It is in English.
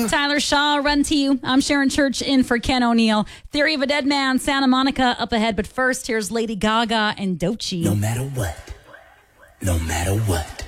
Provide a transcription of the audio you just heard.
Tyler Shaw, Run to You. I'm Sharon Church in for Ken O'Neill. Theory of a Dead Man, Santa Monica up ahead. But first, here's Lady Gaga and Doechii. No matter what.